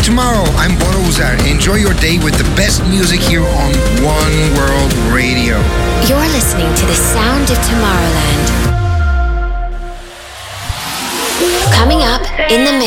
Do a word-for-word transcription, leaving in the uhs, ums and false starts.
tomorrow. I'm Bono Uzar. Enjoy your day with the best music here on One World Radio. You're listening to the sound of Tomorrowland. Coming up in the mix.